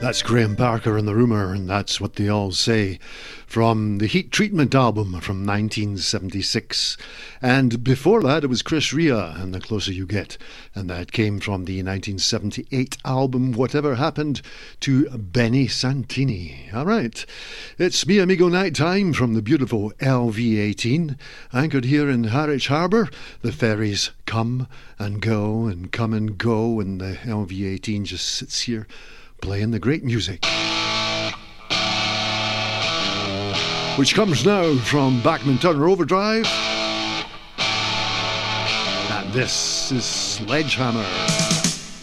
That's Graham Parker and the Rumour, and that's what they all say, from the Heat Treatment album from 1976. And before that, it was Chris Rea and The Closer You Get, and that came from the 1978 album Whatever Happened to Benny Santini. All right, it's Mi Amigo Nighttime from the beautiful LV18, anchored here in Harwich Harbour. The ferries come and go and come and go, and the LV18 just sits here playing the great music, which comes now from Bachman Turner Overdrive, and this is Sledgehammer.